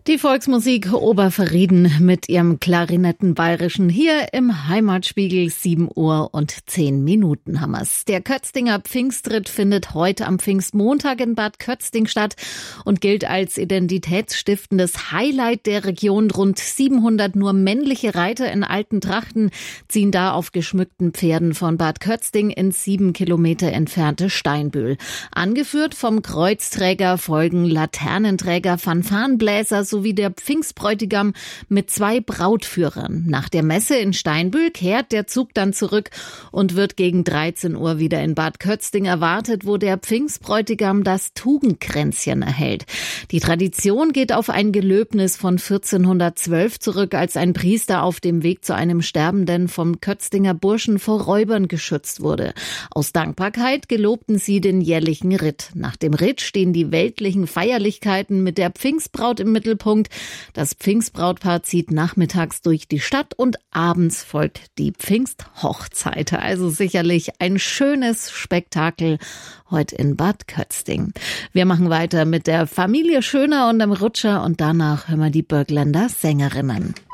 Die Volksmusik Oberverrieden mit ihrem Klarinettenbayerischen hier im Heimatspiegel. 7:10 haben wir's. Der Kötztinger Pfingstritt findet heute am Pfingstmontag in Bad Kötzting statt und gilt als identitätsstiftendes Highlight der Region. Rund 700 nur männliche Reiter in alten Trachten ziehen da auf geschmückten Pferden von Bad Kötzting ins 7 Kilometer entfernte Steinbühl. Angeführt vom Kreuzträger folgen Laternenträger, Fanfarenbläser sowie der Pfingstbräutigam mit 2 Brautführern. Nach der Messe in Steinbühl kehrt der Zug dann zurück und wird gegen 13 Uhr wieder in Bad Kötzting erwartet, wo der Pfingstbräutigam das Tugendkränzchen erhält. Die Tradition geht auf ein Gelöbnis von 1412 zurück, als ein Priester auf dem Weg zu einem Sterbenden vom Kötztinger Burschen vor Räubern geschützt wurde. Aus Dankbarkeit gelobten sie den jährlichen Ritt. Nach dem Ritt stehen die weltlichen Feierlichkeiten mit der Pfingstbraut im Mittelpunkt. Das Pfingstbrautpaar zieht nachmittags durch die Stadt und abends folgt die Pfingsthochzeit. Also sicherlich ein schönes Spektakel heute in Bad Kötzting. Wir machen weiter mit der Familie Schöner und dem Rutscher und danach hören wir die Bürgländer Sängerinnen.